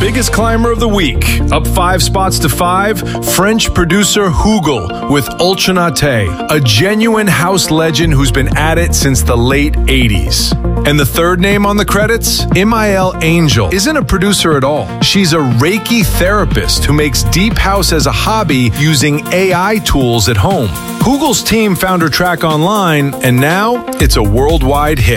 biggest climber of the week. Up 5 spots to 5, French producer Hugel with Ultra Nate, a genuine house legend who's been at it since the late 80s. And the third name on the credits, Imael Angel, isn't a producer at all. She's a Reiki therapist who makes deep house as a hobby using AI tools at home. Hugel's team found her track online, and now it's a worldwide hit.